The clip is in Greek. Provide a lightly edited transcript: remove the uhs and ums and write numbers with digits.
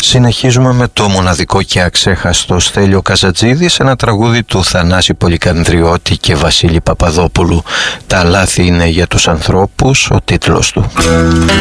Συνεχίζουμε με το μοναδικό και αξέχαστο Στέλιο Καζατζίδη σε ένα τραγούδι του Θανάση Πολυκανδριώτη και Βασίλη Παπαδόπουλου. «Τα λάθη είναι για τους ανθρώπους», ο τίτλος του.